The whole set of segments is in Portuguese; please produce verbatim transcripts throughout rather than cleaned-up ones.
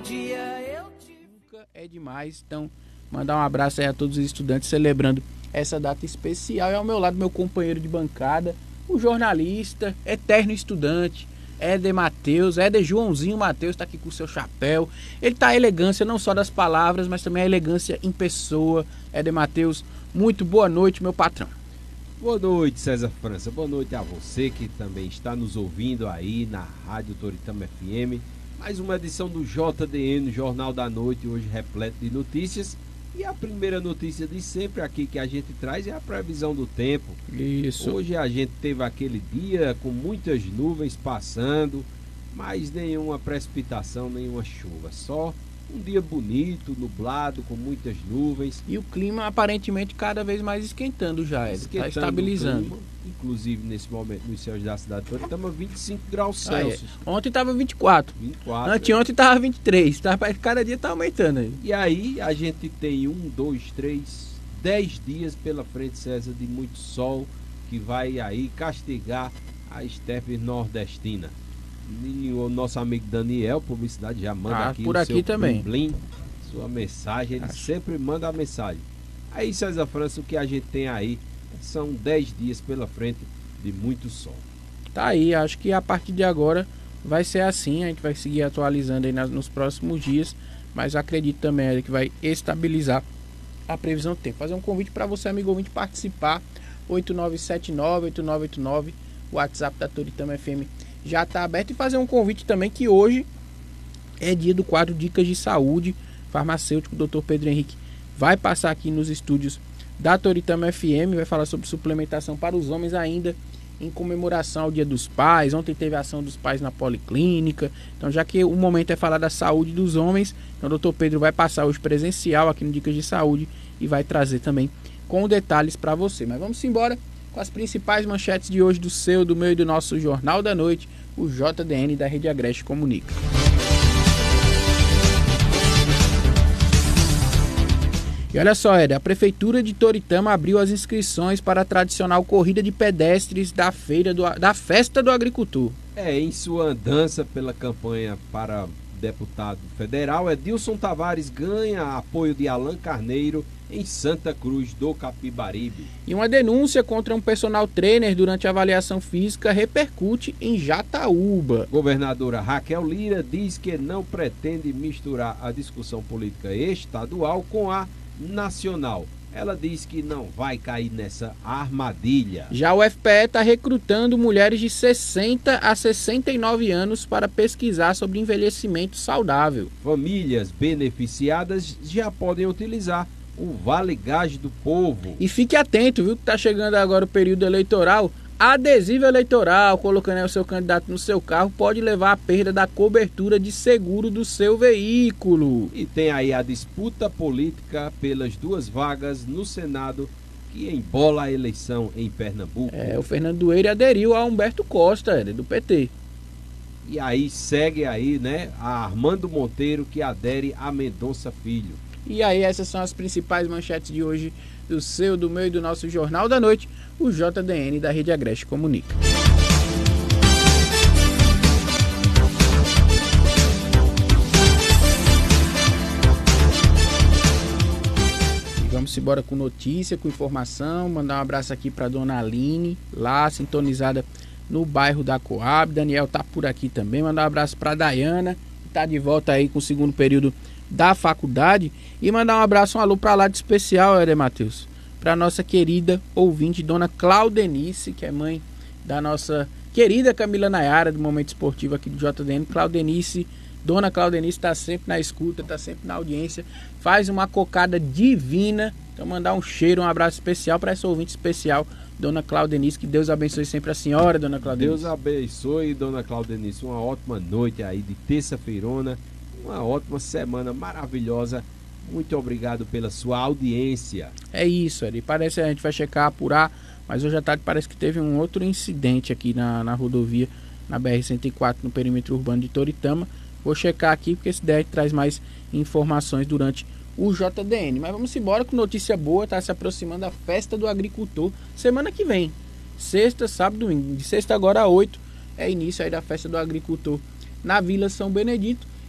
dia eu te... Nunca é demais, então mandar um abraço aí a todos os estudantes celebrando essa data especial. E ao meu lado, meu companheiro de bancada, o jornalista, eterno estudante, Éder Matheus. Éder Joãozinho Matheus está aqui com o seu chapéu. Ele tá a elegância não só das palavras, mas também a elegância em pessoa. Éder Matheus, muito boa noite, meu patrão. Boa noite, César França. Boa noite a você que também está nos ouvindo aí na Rádio Toritama F M. Mais uma edição do J D N, Jornal da Noite, hoje repleto de notícias. E a primeira notícia de sempre aqui que a gente traz é a previsão do tempo. Isso. Hoje a gente teve aquele dia com muitas nuvens passando, mas nenhuma precipitação, nenhuma chuva. Só um dia bonito, nublado, com muitas nuvens. E o clima aparentemente cada vez mais esquentando já, Éder. Está estabilizando. Clima, inclusive nesse momento nos céus da cidade toda estamos a vinte e cinco graus Celsius. Ah, é. Ontem estava vinte e quatro. vinte e quatro. Anteontem estava vinte e três. Tá, cada dia está aumentando aí. E aí a gente tem um, dois, três, dez dias pela frente, César, de muito sol que vai aí castigar a estepe nordestina. E o nosso amigo Daniel, publicidade, já manda ah, aqui por o aqui seu também. Blim, sua mensagem, ele Acho. sempre manda a mensagem. Aí, César França, o que a gente tem aí são dez dias pela frente de muito sol. Tá aí, acho que a partir de agora vai ser assim, a gente vai seguir atualizando aí nas, nos próximos dias, mas acredito também que vai estabilizar a previsão do tempo. Fazer um convite para você, amigo ouvinte, participar, oito nove sete nove, oito nove oito nove, o WhatsApp da Toritama F M já está aberto, e fazer um convite também que hoje é dia do quadro Dicas de Saúde Farmacêutico. O doutor Pedro Henrique vai passar aqui nos estúdios da Toritama F M, vai falar sobre suplementação para os homens ainda em comemoração ao Dia dos Pais. Ontem teve a ação dos pais na Policlínica, então já que o momento é falar da saúde dos homens, então o doutor Pedro vai passar hoje presencial aqui no Dicas de Saúde e vai trazer também com detalhes para você. Mas vamos embora com as principais manchetes de hoje do seu, do meu e do nosso Jornal da Noite, o J D N da Rede Agreste Comunica. E olha só, Éder, a Prefeitura de Toritama abriu as inscrições para a tradicional corrida de pedestres da, feira do, da Festa do Agricultor. É, em sua andança pela campanha para deputado federal, Edilson Tavares ganha apoio de Alan Carneiro em Santa Cruz do Capibaribe. E uma denúncia contra um personal trainer durante a avaliação física repercute em Jataúba. Governadora Raquel Lira diz que não pretende misturar a discussão política estadual com a nacional. Ela diz que não vai cair nessa armadilha. Já o F P E está recrutando mulheres de sessenta a sessenta e nove anos para pesquisar sobre envelhecimento saudável. Famílias beneficiadas já podem utilizar o Vale Gás do Povo. E fique atento, viu, que está chegando agora o período eleitoral. Adesivo eleitoral, colocando aí o seu candidato no seu carro, pode levar à perda da cobertura de seguro do seu veículo. E tem aí a disputa política pelas duas vagas no Senado, que embola a eleição em Pernambuco. É, o Fernando Dueire aderiu a Humberto Costa, do P T. E aí segue aí, né, a Armando Monteiro, que adere a Mendonça Filho. E aí essas são as principais manchetes de hoje do seu, do meu e do nosso Jornal da Noite, o J D N da Rede Agreste Comunica. E vamos embora com notícia, com informação, mandar um abraço aqui para dona Aline, lá sintonizada no bairro da Coab. Daniel tá por aqui também, mandar um abraço para Dayana, que tá de volta aí com o segundo período da faculdade, e mandar um abraço, um alô para lá de especial, Éder Matheus, para nossa querida ouvinte, dona Claudenice, que é mãe da nossa querida Camila Nayara, do Momento Esportivo aqui do J D N. Claudenice, dona Claudenice está sempre na escuta, está sempre na audiência, faz uma cocada divina. Então mandar um cheiro, um abraço especial para essa ouvinte especial, dona Claudenice. Que Deus abençoe sempre a senhora, dona Claudenice. Deus abençoe, dona Claudenice. Uma ótima noite aí de terça-feirona, uma ótima semana maravilhosa. Muito obrigado pela sua audiência. É isso, Eri. Parece que a gente vai checar, apurar, mas hoje à tarde parece que teve um outro incidente aqui na, na rodovia, na B R cento e quatro, no perímetro urbano de Toritama. Vou checar aqui porque esse D R traz mais informações durante o J D N. Mas vamos embora com notícia boa, tá se aproximando a Festa do Agricultor semana que vem. Sexta, sábado, domingo. De sexta agora a oito é início aí da Festa do Agricultor na Vila São Benedito.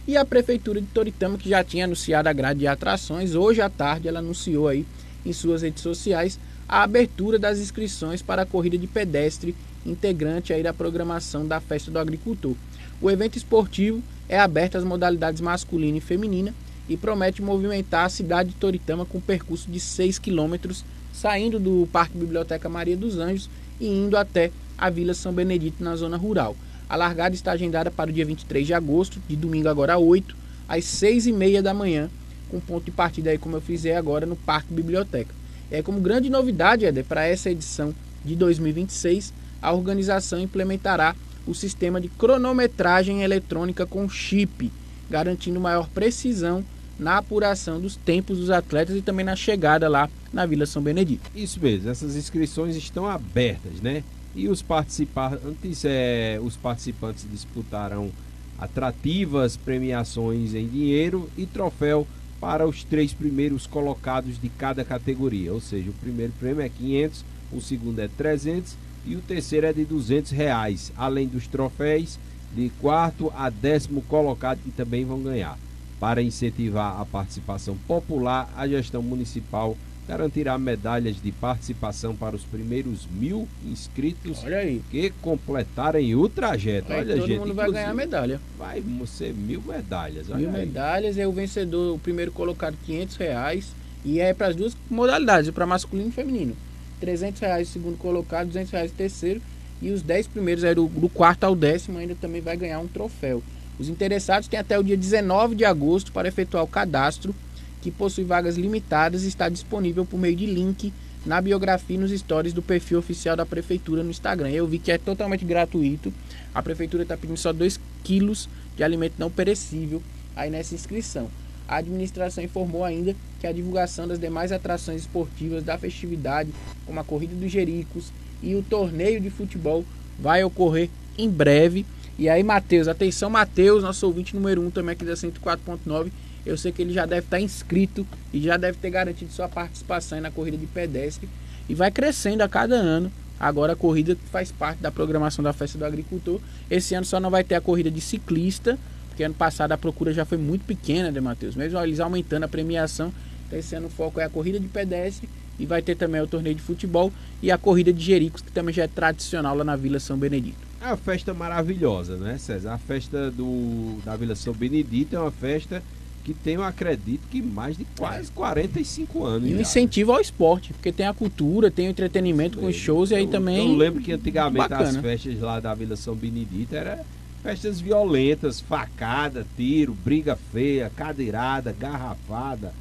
E a Prefeitura de Toritama, que já tinha anunciado a grade de atrações, hoje à tarde ela anunciou aí em suas redes sociais a abertura das inscrições para a corrida de pedestre, integrante aí da programação da Festa do Agricultor. O evento esportivo é aberto às modalidades masculina e feminina e promete movimentar a cidade de Toritama com um percurso de seis quilômetros, saindo do Parque Biblioteca Maria dos Anjos e indo até a Vila São Benedito, na zona rural. A largada está agendada para o dia vinte e três de agosto, de domingo agora oito, às seis e meia da manhã, com ponto de partida aí, como eu fiz agora, no Parque Biblioteca. É como grande novidade, Éder, para essa edição de dois mil e vinte e seis, a organização implementará o sistema de cronometragem eletrônica com chip, garantindo maior precisão na apuração dos tempos dos atletas e também na chegada lá na Vila São Benedito. Isso mesmo, essas inscrições estão abertas, né? E os participantes, é, os participantes disputarão atrativas premiações em dinheiro e troféu para os três primeiros colocados de cada categoria. Ou seja, o primeiro prêmio é quinhentos, o segundo é trezentos e o terceiro é de duzentos reais, além dos troféus de quarto a décimo colocado que também vão ganhar. Para incentivar a participação popular, a gestão municipal garantirá medalhas de participação para os primeiros mil inscritos Olha aí. que completarem o trajeto. Olha, Olha, todo gente, mundo vai ganhar medalha. Vai ser mil medalhas. Olha Mil aí. medalhas, é o vencedor, o primeiro colocado, quinhentos reais. E é para as duas modalidades, para masculino e feminino. trezentos reais o segundo colocado, duzentos reais o terceiro. E os dez primeiros, é do, do quarto ao décimo, ainda também vai ganhar um troféu. Os interessados têm até o dia dezenove de agosto para efetuar o cadastro, que possui vagas limitadas e está disponível por meio de link na biografia e nos stories do perfil oficial da Prefeitura no Instagram. Eu vi que é totalmente gratuito. A Prefeitura está pedindo só dois quilos de alimento não perecível aí nessa inscrição. A administração informou ainda que a divulgação das demais atrações esportivas da festividade, como a Corrida dos Jericos e o torneio de futebol, vai ocorrer em breve. E aí, Matheus, atenção, Matheus, nosso ouvinte número um também aqui da cento e quatro ponto nove. Eu sei que ele já deve estar inscrito e já deve ter garantido sua participação aí na corrida de pedestre. E vai crescendo a cada ano. Agora a corrida faz parte da programação da Festa do Agricultor. Esse ano só não vai ter a corrida de ciclista, porque ano passado a procura já foi muito pequena, né, Matheus? Mesmo eles aumentando a premiação, então esse ano o foco é a corrida de pedestre e vai ter também o torneio de futebol e a corrida de Jericos, que também já é tradicional lá na Vila São Benedito. É uma festa maravilhosa, né, César? A festa do, da Vila São Benedito é uma festa que tem, eu acredito, que mais de quase quarenta e cinco anos. E um já, incentivo, né, ao esporte, porque tem a cultura, tem o entretenimento com os shows e aí eu, também... Eu lembro que antigamente bacana. As festas lá da Vila São Benedito eram festas violentas, facada, tiro, briga feia, cadeirada, garrafada,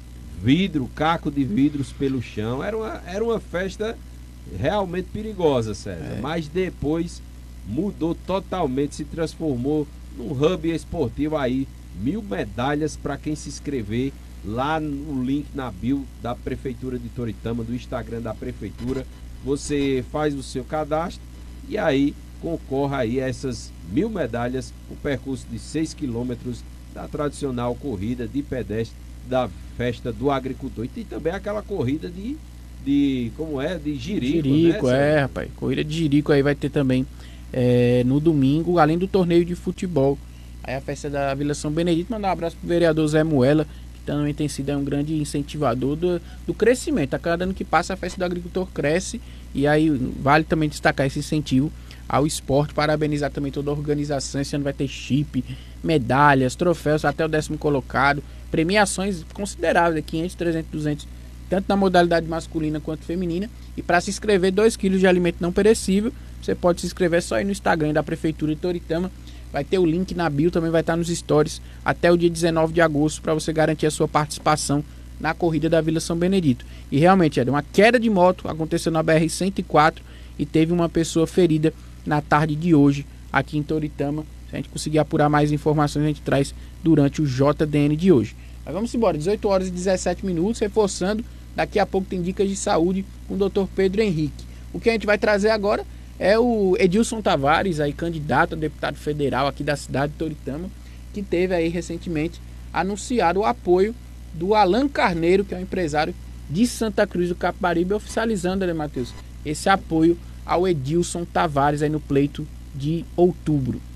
vidro, caco de vidros pelo chão. Era uma, era uma festa realmente perigosa, César. É. Mas depois mudou totalmente, se transformou num hub esportivo aí. Mil medalhas para quem se inscrever lá no link na bio da Prefeitura de Toritama, do Instagram da Prefeitura. Você faz o seu cadastro e aí concorre aí a essas mil medalhas, o percurso de seis quilômetros da tradicional corrida de pedestre da Festa do Agricultor. E tem também aquela corrida de, de como é, de Jirico, Jirico, né, é, rapaz. Corrida de Jirico aí vai ter também é, no domingo, além do torneio de futebol. Aí a festa da Vila São Benedito. Mandar um abraço pro vereador Zé Muela, que também tem sido um grande incentivador do, do crescimento. A cada ano que passa a festa do agricultor cresce. E aí vale também destacar esse incentivo ao esporte. Parabenizar também toda a organização. Esse ano vai ter chip, medalhas, troféus até o décimo colocado. Premiações consideráveis, quinhentos, trezentos, duzentos, tanto na modalidade masculina quanto feminina. E para se inscrever, dois quilos de alimento não perecível. Você pode se inscrever só aí no Instagram da Prefeitura de Toritama. Vai ter o link na bio, também vai estar nos stories até o dia dezenove de agosto para você garantir a sua participação na corrida da Vila São Benedito. E realmente, é uma queda de moto aconteceu na B R cento e quatro e teve uma pessoa ferida na tarde de hoje aqui em Toritama. Se a gente conseguir apurar mais informações, a gente traz durante o J D N de hoje. Mas vamos embora, dezoito horas e dezessete minutos, reforçando, daqui a pouco tem dicas de saúde com o doutor Pedro Henrique. O que a gente vai trazer agora é o Edilson Tavares, aí candidato a deputado federal aqui da cidade de Toritama, que teve aí recentemente anunciado o apoio do Alan Carneiro, que é um empresário de Santa Cruz do Capibaribe, oficializando, né, Matheus, esse apoio ao Edilson Tavares aí no pleito de outubro.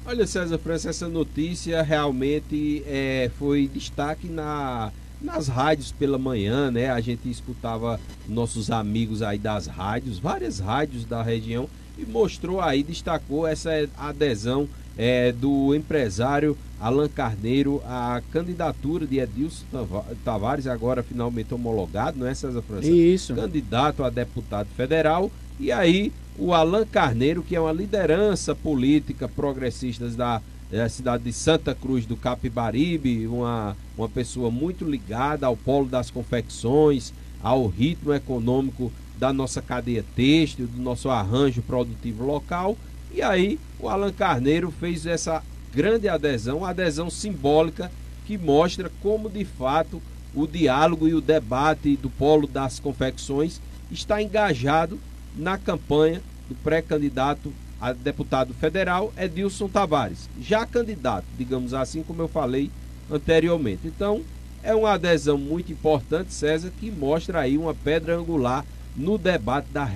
Olha, César França, essa notícia realmente é, foi destaque na, nas rádios pela manhã, né? A gente escutava nossos amigos aí das rádios, várias rádios da região, e mostrou aí, destacou essa adesão é, do empresário Alan Carneiro à candidatura de Edilson Tavares, agora finalmente homologado, não é, César França? Isso. Candidato a deputado federal. E aí, o Alan Carneiro, que é uma liderança política progressista da, da cidade de Santa Cruz do Capibaribe, uma, uma pessoa muito ligada ao polo das confecções, ao ritmo econômico da nossa cadeia têxtil, do nosso arranjo produtivo local. E aí, o Alan Carneiro fez essa grande adesão, uma adesão simbólica que mostra como, de fato, o diálogo e o debate do polo das confecções está engajado na campanha do pré-candidato a deputado federal Edilson Tavares, já candidato, digamos assim, como eu falei anteriormente. Então, é uma adesão muito importante, César, que mostra aí uma pedra angular no debate da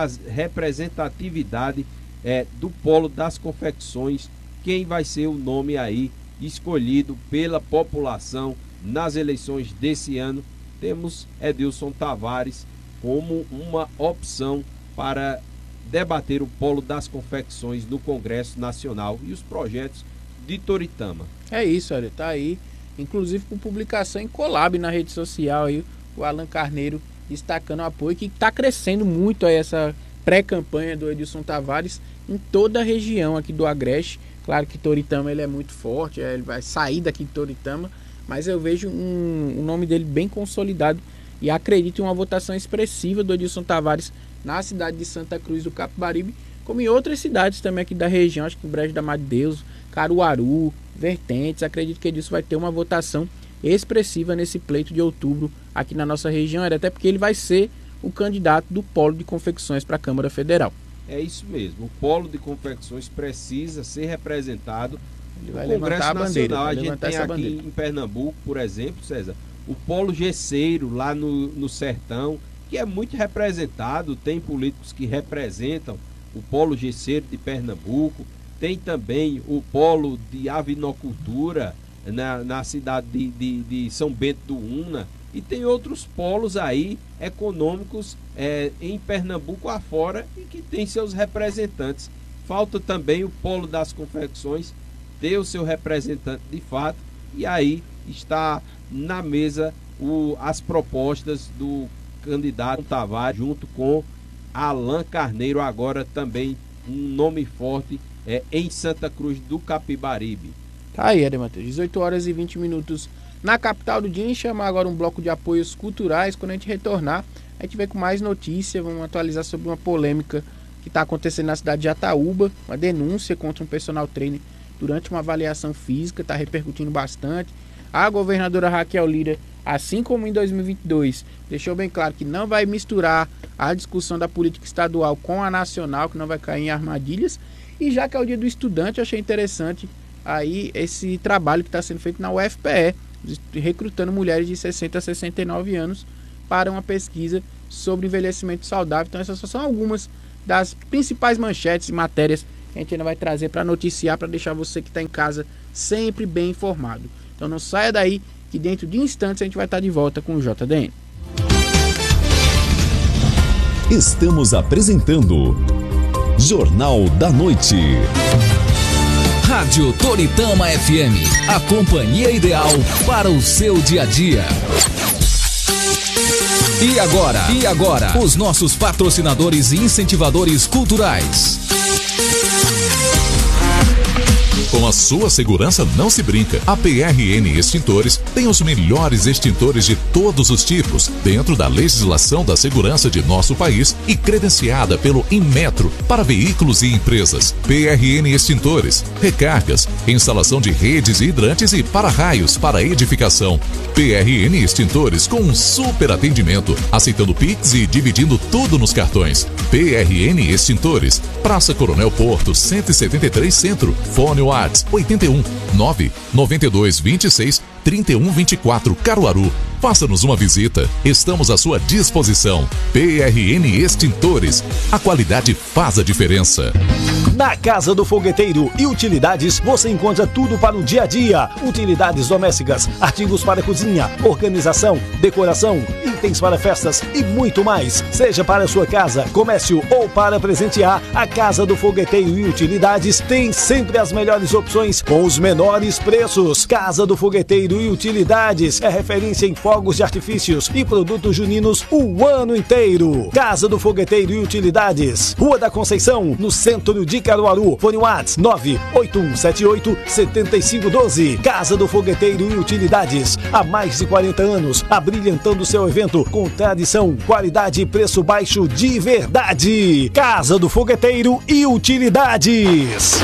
representatividade é, do polo das confecções, quem vai ser o nome aí escolhido pela população nas eleições desse ano. Temos Edilson Tavares como uma opção para debater o polo das confecções no Congresso Nacional e os projetos de Toritama. É isso, olha, tá aí, inclusive com publicação em collab na rede social aí, o Alan Carneiro destacando o apoio, que está crescendo muito aí essa pré-campanha do Edilson Tavares em toda a região aqui do Agreste. Claro que Toritama ele é muito forte, ele vai sair daqui de Toritama, mas eu vejo um, um nome dele bem consolidado e acredito em uma votação expressiva do Edilson Tavares na cidade de Santa Cruz do Capibaribe, como em outras cidades também aqui da região, acho que o Brejo da Madre Deus, Caruaru, Vertentes. Acredito que Edilson vai ter uma votação expressiva nesse pleito de outubro aqui na nossa região, até porque ele vai ser o candidato do polo de confecções para a Câmara Federal. É isso mesmo, o polo de confecções precisa ser representado ele no vai Congresso levantar a bandeira, Nacional. vai A gente levantar tem essa aqui bandeira. em Pernambuco, por exemplo, César, o polo gesseiro lá no, no sertão, que é muito representado, tem políticos que representam o polo gesseiro de Pernambuco, tem também o polo de avinocultura na, na cidade de, de, de São Bento do Una, e tem outros polos aí econômicos é, em Pernambuco afora e que tem seus representantes. Falta também o polo das confecções ter o seu representante de fato, e aí está na mesa o, as propostas do candidato Tavares junto com Alan Carneiro, agora também um nome forte é, em Santa Cruz do Capibaribe. Tá aí, Adematheus, dezoito horas e vinte minutos na capital do dia. A gente chamar agora um bloco de apoios culturais. Quando a gente retornar, a gente vem com mais notícia. Vamos atualizar sobre uma polêmica que está acontecendo na cidade de Ataúba, uma denúncia contra um personal trainer durante uma avaliação física, está repercutindo bastante. A governadora Raquel Lira, assim como em dois mil e vinte e dois, deixou bem claro que não vai misturar a discussão da política estadual com a nacional, que não vai cair em armadilhas. E já que é o dia do estudante, eu achei interessante aí esse trabalho que está sendo feito na U F P E, recrutando mulheres de sessenta a sessenta e nove anos para uma pesquisa sobre envelhecimento saudável. Então essas são algumas das principais manchetes e matérias que a gente ainda vai trazer para noticiar, para deixar você que está em casa sempre bem informado. Então não saia daí, que dentro de instantes a gente vai estar de volta com o J D N. Estamos apresentando Jornal da Noite. Rádio Toritama F M, a companhia ideal para o seu dia a dia. E agora, e agora, os nossos patrocinadores e incentivadores culturais. Com a sua segurança não se brinca. A P R N Extintores tem os melhores extintores de todos os tipos, dentro da legislação da segurança de nosso país e credenciada pelo Inmetro para veículos e empresas. P R N Extintores, recargas, instalação de redes e hidrantes e para-raios para edificação. P R N Extintores com um super atendimento, aceitando Pix e dividindo tudo nos cartões. P R N Extintores, Praça Coronel Porto, cento e setenta e três Centro, Fone WhatsApp oito um nove nove dois dois seis três um dois quatro Caruaru. Faça-nos uma visita, estamos à sua disposição. P R N Extintores, a qualidade faz a diferença. Na Casa do Fogueteiro e Utilidades você encontra tudo para o dia a dia. Utilidades domésticas, artigos para cozinha, organização, decoração, itens para festas e muito mais. Seja para sua casa, comércio ou para presentear, a Casa do Fogueteiro e Utilidades tem sempre as melhores opções com os menores preços. Casa do Fogueteiro e Utilidades é referência em fogos de artifícios e produtos juninos o ano inteiro. Casa do Fogueteiro e Utilidades, Rua da Conceição, no centro de Caruaru. Fone WhatsApp nove oito um sete oito sete cinco um dois. Casa do Fogueteiro e Utilidades, há mais de quarenta anos, abrilhantando seu evento com tradição, qualidade e preço baixo de verdade. Casa do Fogueteiro e Utilidades.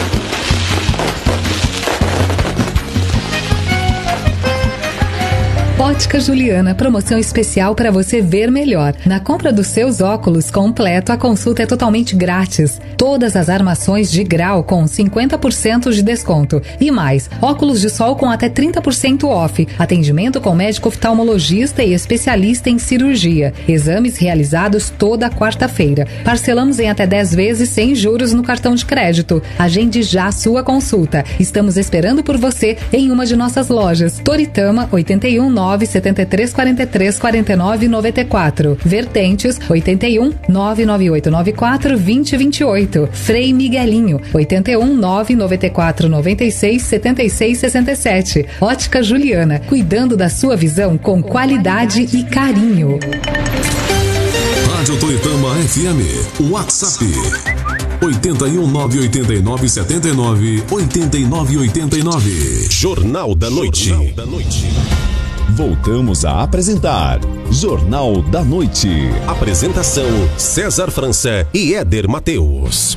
Ótica Juliana, promoção especial para você ver melhor. Na compra dos seus óculos completo, a consulta é totalmente grátis. Todas as armações de grau com cinquenta por cento de desconto. E mais, óculos de sol com até trinta por cento off. Atendimento com médico oftalmologista e especialista em cirurgia. Exames realizados toda quarta-feira. Parcelamos em até dez vezes sem juros no cartão de crédito. Agende já a sua consulta. Estamos esperando por você em uma de nossas lojas. Toritama, oitenta e um nove setenta e três quarenta e três quarenta e nove noventa e quatro. Vertentes, oitenta e um nove nove oito nove quatro vinte vinte e oito. Frei Miguelinho, oitenta e um nove noventa e quatro noventa e seis setenta e seis sessenta e sete. Ótica Juliana, cuidando da sua visão com qualidade e carinho. Rádio Toritama F M, WhatsApp oitenta e um nove oitenta e nove setenta e nove oitenta e nove oitenta e nove. Jornal da Noite. Jornal da Noite. Voltamos a apresentar Jornal da Noite. Apresentação César França e Éder Mateus.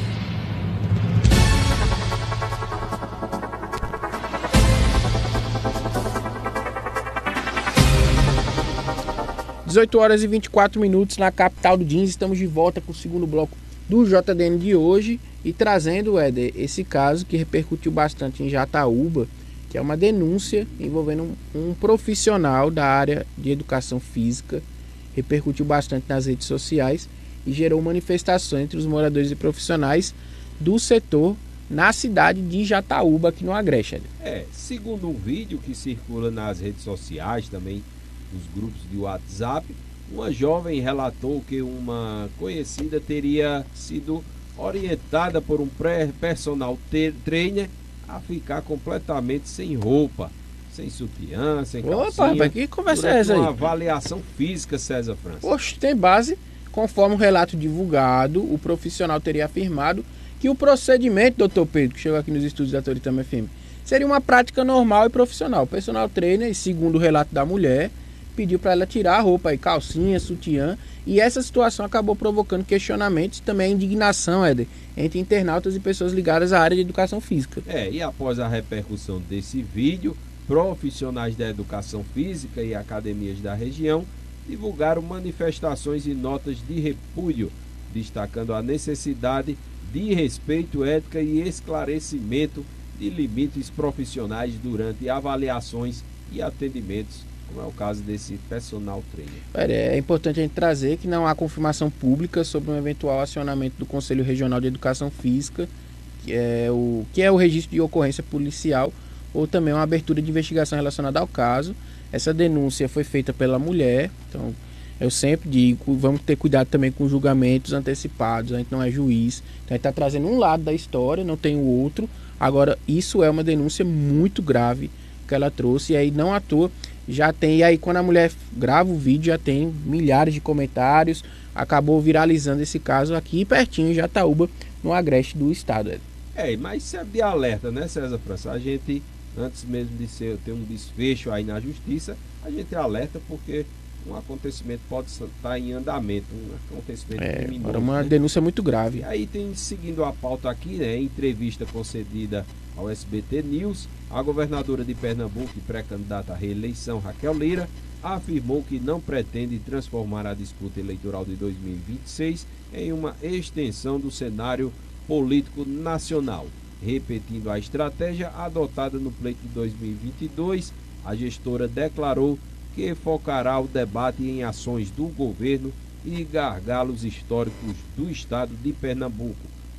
dezoito horas e vinte e quatro minutos na capital do Jeans. Estamos de volta com o segundo bloco do J D N de hoje e trazendo, Éder, esse caso que repercutiu bastante em Jataúba, que é uma denúncia envolvendo um, um profissional da área de educação física. Repercutiu bastante nas redes sociais e gerou manifestações entre os moradores e profissionais do setor na cidade de Jataúba, aqui no Agreste. É, segundo um vídeo que circula nas redes sociais, também nos grupos de WhatsApp, uma jovem relatou que uma conhecida teria sido orientada por um personal trainer a ficar completamente sem roupa, sem sutiã, sem calcinha. Opa, rapaz, que conversa é essa aí? Uma avaliação física, César França. Poxa, tem base. Conforme o relato divulgado, o profissional teria afirmado que o procedimento, doutor Pedro, que chegou aqui nos estúdios da Toritama F M, seria uma prática normal e profissional. O personal trainer, segundo o relato da mulher, pediu para ela tirar a roupa aí, calcinha, sutiã, e essa situação acabou provocando questionamentos e também indignação, Éder, entre internautas e pessoas ligadas à área de educação física. É, e após a repercussão desse vídeo, profissionais da educação física e academias da região divulgaram manifestações e notas de repúdio, destacando a necessidade de respeito, ética e esclarecimento de limites profissionais durante avaliações e atendimentos, como é o caso desse personal trainer. É importante a gente trazer que não há confirmação pública sobre um eventual acionamento do Conselho Regional de Educação Física, que é o, que é o registro de ocorrência policial, ou também uma abertura de investigação relacionada ao caso. Essa denúncia foi feita pela mulher, então eu sempre digo, vamos ter cuidado também com julgamentos antecipados, a gente não é juiz, então a gente está trazendo um lado da história, não tem o outro. Agora, isso é uma denúncia muito grave que ela trouxe, e aí não à toa já tem, e aí quando a mulher grava o vídeo já tem milhares de comentários, acabou viralizando esse caso aqui pertinho em Jataúba, no Agreste do estado. É, mas serve de alerta, né, César França? A gente, antes mesmo de ser, ter um desfecho aí na justiça, a gente alerta porque um acontecimento pode estar em andamento, um acontecimento é, criminoso. Uma né? denúncia muito grave. E aí tem, seguindo a pauta aqui, né, entrevista concedida ao S B T News, a governadora de Pernambuco e pré-candidata à reeleição, Raquel Lira, afirmou que não pretende transformar a disputa eleitoral de dois mil e vinte e seis em uma extensão do cenário político nacional. Repetindo a estratégia adotada no pleito de dois mil e vinte e dois, a gestora declarou que focará o debate em ações do governo e gargalos históricos do estado de Pernambuco,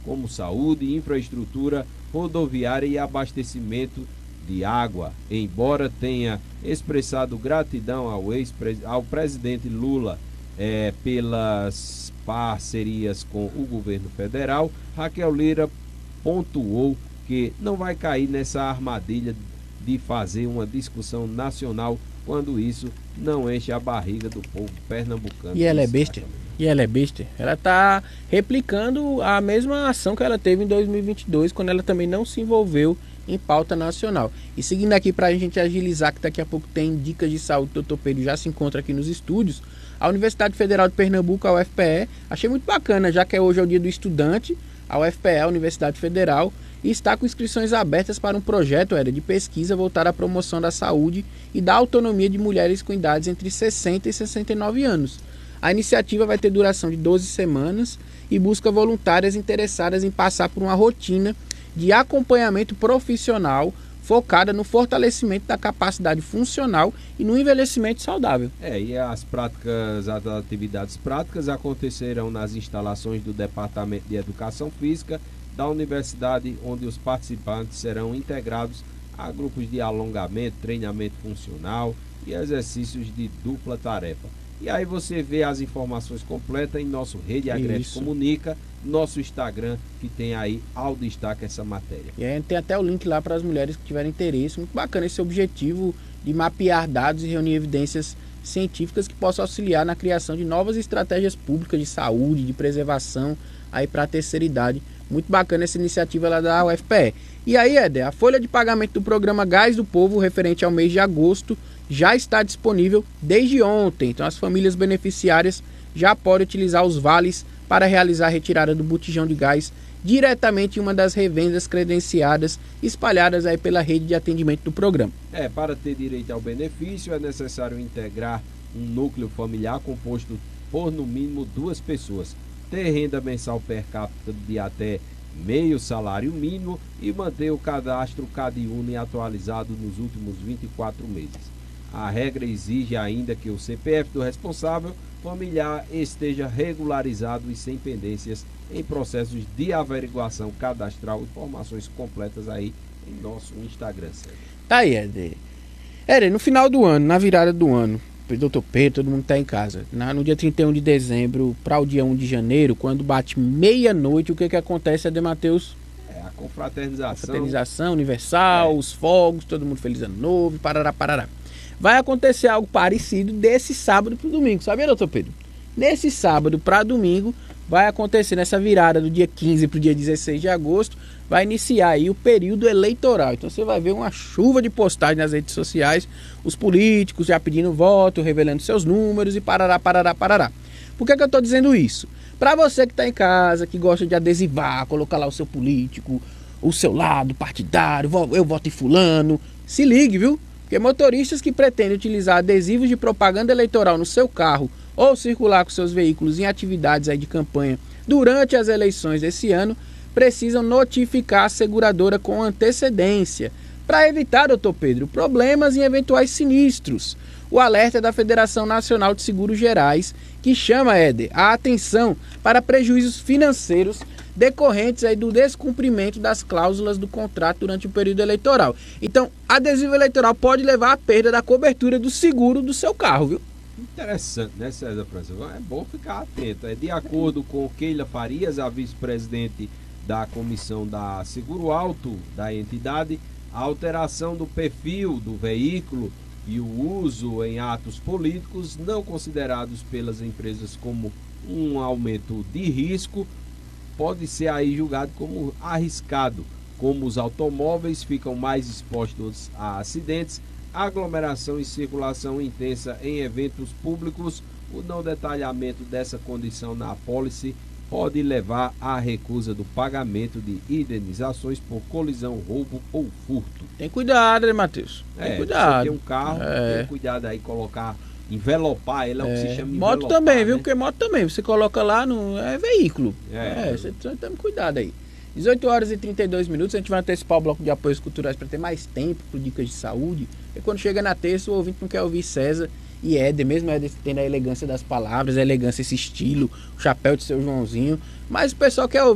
como saúde, infraestrutura rodoviária e abastecimento de água. Embora tenha expressado gratidão ao, ex ao presidente Lula é, pelas parcerias com o governo federal, Raquel Lira pontuou que não vai cair nessa armadilha de fazer uma discussão nacional quando isso não enche a barriga do povo pernambucano. E ela é besta. E ela é besta. Ela está replicando a mesma ação que ela teve em dois mil e vinte e dois, quando ela também não se envolveu em pauta nacional. E seguindo aqui para a gente agilizar, que daqui a pouco tem dicas de saúde, o doutor Pedro já se encontra aqui nos estúdios. A Universidade Federal de Pernambuco, a U F P E, achei muito bacana, já que hoje é o dia do estudante, a U F P E, a Universidade Federal, e está com inscrições abertas para um projeto era, de pesquisa voltado à promoção da saúde e da autonomia de mulheres com idades entre sessenta e sessenta e nove anos. A iniciativa vai ter duração de doze semanas e busca voluntárias interessadas em passar por uma rotina de acompanhamento profissional focada no fortalecimento da capacidade funcional e no envelhecimento saudável. É, e as práticas, as atividades práticas acontecerão nas instalações do Departamento de Educação Física da Universidade, onde os participantes serão integrados a grupos de alongamento, treinamento funcional e exercícios de dupla tarefa. E aí você vê as informações completas em nosso Rede Agreste Comunica, nosso Instagram, que tem aí ao destaque essa matéria. E aí tem até o link lá para as mulheres que tiverem interesse. Muito bacana esse objetivo de mapear dados e reunir evidências científicas que possam auxiliar na criação de novas estratégias públicas de saúde, de preservação aí para a terceira idade. Muito bacana essa iniciativa lá da U F P E. E aí, Éder, a folha de pagamento do programa Gás do Povo, referente ao mês de agosto, já está disponível desde ontem. Então as famílias beneficiárias já podem utilizar os vales para realizar a retirada do botijão de gás diretamente em uma das revendas credenciadas espalhadas aí pela rede de atendimento do programa. É, para ter direito ao benefício é necessário integrar um núcleo familiar composto por no mínimo duas pessoas, ter renda mensal per capita de até meio salário mínimo e manter o cadastro CadÚnico atualizado nos últimos vinte e quatro meses. A regra exige ainda que o C P F do responsável familiar esteja regularizado e sem pendências em processos de averiguação cadastral. Informações completas aí em nosso Instagram. Tá aí, Éder. Éder, no final do ano, na virada do ano, doutor Pedro, todo mundo tá em casa. No dia trinta e um de dezembro para o dia um de janeiro, quando bate meia-noite, o que que acontece, Éder Matheus? É a confraternização. Confraternização universal, é. Os fogos, todo mundo feliz ano novo, parará, parará. Vai acontecer algo parecido desse sábado para o domingo, sabia, doutor Pedro? Nesse sábado para domingo vai acontecer, nessa virada do dia quinze para o dia dezesseis de agosto, vai iniciar aí o período eleitoral. Então você vai ver uma chuva de postagens nas redes sociais, os políticos já pedindo voto, revelando seus números e parará, parará, parará. Por que que eu estou dizendo isso? Para você que está em casa, que gosta de adesivar, colocar lá o seu político, o seu lado partidário, eu voto em fulano, se ligue, viu? Porque motoristas que pretendem utilizar adesivos de propaganda eleitoral no seu carro ou circular com seus veículos em atividades aí de campanha durante as eleições desse ano, precisam notificar a seguradora com antecedência para evitar, doutor Pedro, problemas e eventuais sinistros. O alerta é da Federação Nacional de Seguros Gerais, que chama, Éder, a atenção para prejuízos financeiros decorrentes aí do descumprimento das cláusulas do contrato durante o período eleitoral. Então, adesivo eleitoral pode levar à perda da cobertura do seguro do seu carro, viu? Interessante, né, César França? É bom ficar atento. É de acordo com Keila Farias, a vice-presidente da Comissão da Seguro Alto da entidade, a alteração do perfil do veículo e o uso em atos políticos não considerados pelas empresas como um aumento de risco pode ser aí julgado como arriscado, como os automóveis ficam mais expostos a acidentes, aglomeração e circulação intensa em eventos públicos. O não detalhamento dessa condição na apólice pode levar à recusa do pagamento de indenizações por colisão, roubo ou furto. Tem cuidado, né, Matheus? Tem é, cuidado. Você tem um carro, é. tem cuidado aí, colocar, envelopar, ele é o que se chama de moto também, viu? Né? Porque moto também, você coloca lá no é veículo. É, é você tem cuidado aí. dezoito horas e trinta e dois minutos, a gente vai antecipar o bloco de apoios culturais para ter mais tempo para dicas de saúde. E quando chega na terça, o ouvinte não quer ouvir César e Éder, mesmo Éder tendo a elegância das palavras, a elegância, esse estilo, o chapéu de seu Joãozinho. Mas o pessoal quer ouvir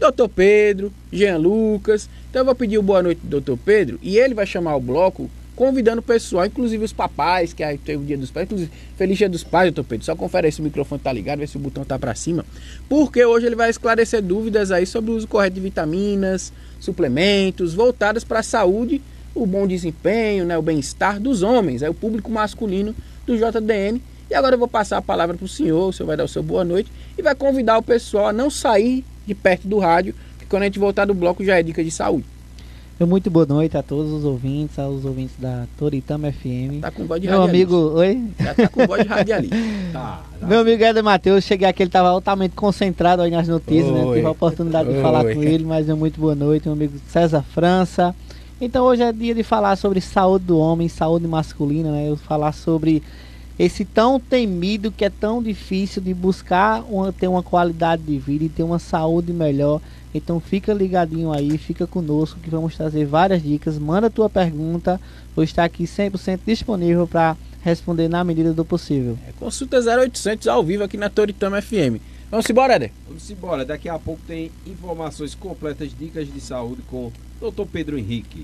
doutor Pedro, Jean Lucas. Então eu vou pedir o boa noite do doutor Pedro e ele vai chamar o bloco convidando o pessoal, inclusive os papais, que aí tem o dia dos pais, inclusive feliz dia dos pais, doutor Pedro. Só confere aí se o microfone tá ligado, vê se o botão tá para cima, porque hoje ele vai esclarecer dúvidas aí sobre o uso correto de vitaminas, suplementos voltadas para a saúde, o bom desempenho, né, o bem-estar dos homens, é o público masculino do J D N. E agora eu vou passar a palavra para o senhor, o senhor vai dar o seu boa noite e vai convidar o pessoal a não sair de perto do rádio, porque quando a gente voltar do bloco já é dica de saúde. Muito boa noite a todos os ouvintes, aos ouvintes da Toritama F M. Tá com voz de Meu amigo, oi? Já tá com voz de radialista. Tá, tá. Meu amigo Éder Matheus, cheguei aqui, ele estava altamente concentrado aí nas notícias, Oi. né? Tive a oportunidade de Oi. falar com ele, mas é muito boa noite, meu amigo César França. Então hoje é dia de falar sobre saúde do homem, saúde masculina, né? Eu falar sobre esse tão temido, que é tão difícil de buscar uma, ter uma qualidade de vida e ter uma saúde melhor. Então fica ligadinho aí, fica conosco que vamos trazer várias dicas. Manda tua pergunta, vou estar aqui cem por cento disponível para responder na medida do possível. É, consulta zero oitocentos ao vivo aqui na Toritama F M. Vamos embora, Éder? Vamos embora, daqui a pouco tem informações completas, dicas de saúde com o doutor Pedro Henrique.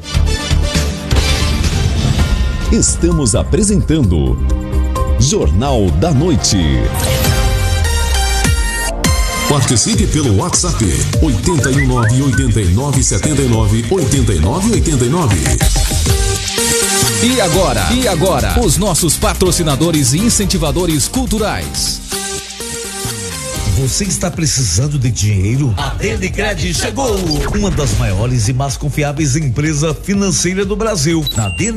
Estamos apresentando Jornal da Noite. Participe pelo WhatsApp oito um nove, oito nove sete nove, oito nove oito nove. E agora, e agora, os nossos patrocinadores e incentivadores culturais. Você está precisando de dinheiro? A Dendicred chegou! Uma das maiores e mais confiáveis empresas financeiras do Brasil. Na